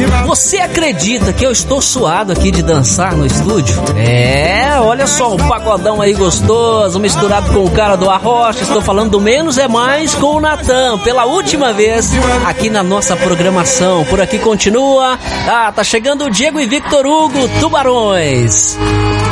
Você acredita que eu estou suado aqui de dançar no estúdio? Olha só, um pagodão aí gostoso, misturado com o cara do Arrocha. Estou falando do Menos é Mais com o Natan, pela última vez aqui na nossa programação. Por aqui continua. Tá chegando o Diego e Victor Hugo, Tubarões.